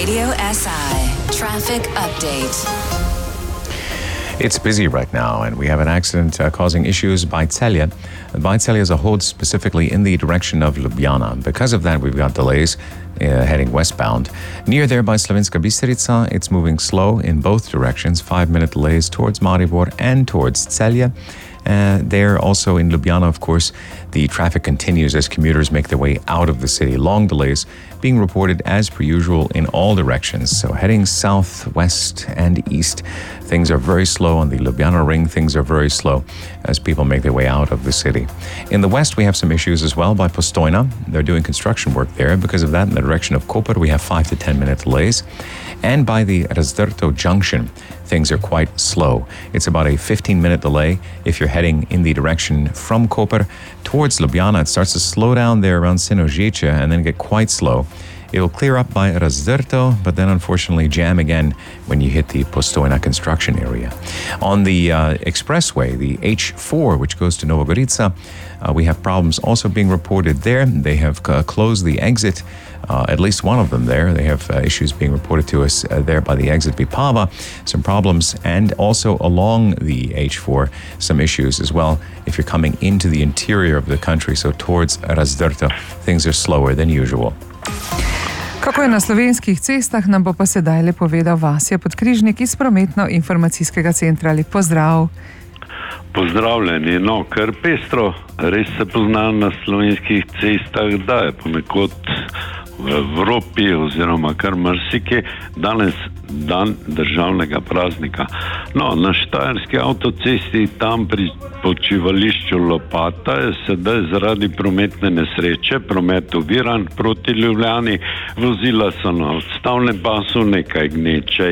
Radio SI Traffic Update. It's busy right now, and we have an accident causing issues by Celje. By Celje as a whole, specifically in the direction of Ljubljana. Because of that, we've got delays heading westbound. Near there by Slovenska Bistrica, it's moving slow in both directions. 5-minute delays towards Maribor and towards Celje. There also in Ljubljana, of course, the traffic continues as commuters make their way out of the city. Long delays being reported as per usual in all directions. So heading south, west, and east, things are very slow on the Ljubljana ring. Things are very slow as people make their way out of the city. In the west, we have some issues as well by Postojna. They're doing construction work there. Because of that, in the direction of Koper, we have 5 to 10 minute delays. And by the Razdrto junction, things are quite slow. It's about a 15-minute delay if you're heading in the direction from Koper towards Ljubljana. It starts to slow down there around Senožeče and then get quite slow. It'll clear up by Razdrto, but then unfortunately jam again when you hit the Postojna construction area. On the expressway, the H4, which goes to Nova Gorica, we have problems also being reported there. They have closed the exit, at least one of them there. They have issues being reported to us there by the exit Vipava, some problems, and also along the H4, some issues as well. If you're coming into the interior of the country, so towards Razdrto, things are slower than usual. Kako je na slovenskih cestah, nam bo pa sedaj le povedal Vasja Podkrižnik iz Prometno-informacijskega centra. Lep pozdrav. Pozdravljeni, kar pestro, res se pozna na slovenskih cestah, da je ponekod v Evropi oziroma kar marsikje danes dan državnega praznika. Na štajerski avtocesti tam pri počivališču Lopata je sedaj zaradi prometne nesreče promet oviran proti Ljubljani. Vozila so na odstavnem pasu, nekaj gneče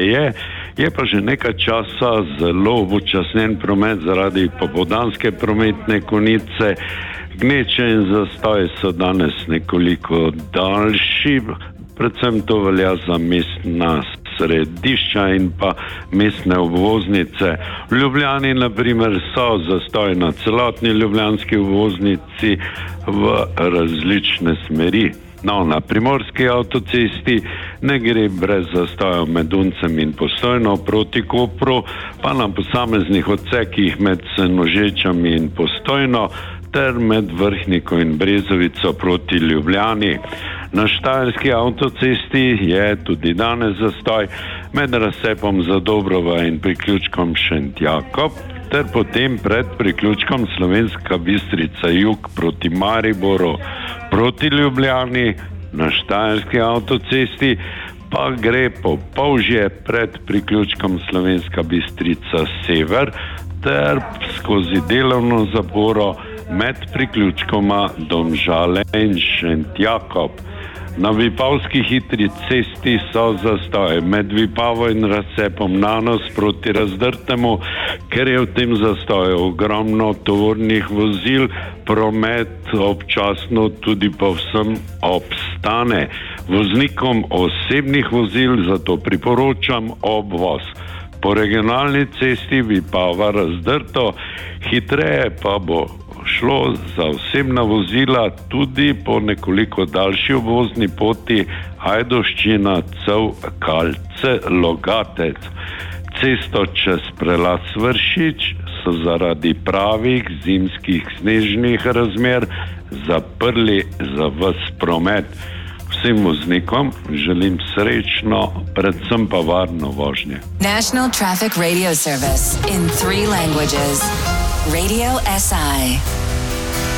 je pa že nekaj časa zelo upočasnjen promet zaradi popoldanske prometne konice. Gneče in zastoji so danes nekoliko daljši, predvsem to velja za mestna središča in pa mestne obvoznice. V Ljubljani, na primer, so zastoji na celotni ljubljanski obvoznici v različne smeri. Na primorski avtocesti ne gre brez zastojev med Uncem in Postojno proti Kopru, pa na posameznih odsekih med Senožečami in Postojno ter med Vrhniko in Brezovico proti Ljubljani. Na štajerski avtocesti je tudi danes zastoj med razcepom Zadobrova in priključkom Šentjakov, ter potem pred priključkom Slovenska Bistrica jug proti Mariboru proti Ljubljani. Na štajerski avtocesti pa gre po Polžje pred priključkom Slovenska Bistrica sever ter skozi delovno zaporo med priključkoma Domžale in Šentjakov. Na Vipavski hitri cesti so zastoje med Vipavo in razcepom Nanos proti Razdrtemu, ker je v tem zastoju ogromno tovornih vozil, promet občasno tudi povsem obstane. Voznikom osebnih vozil zato priporočam obvoz po regionalni cesti Vipava Razdrto, hitreje pa bo šlo za osebna vozila tudi po nekoliko daljši obvozni poti Ajdovščina, Cev, Kalce, Logatec. Cesto čez prelaz Vršič so zaradi pravih zimskih snežnih razmer zaprli za ves promet. Vsem voznikom želim srečno, predvsem pa varno vožnje. National Traffic Radio Service in 3 languages. Radio SI.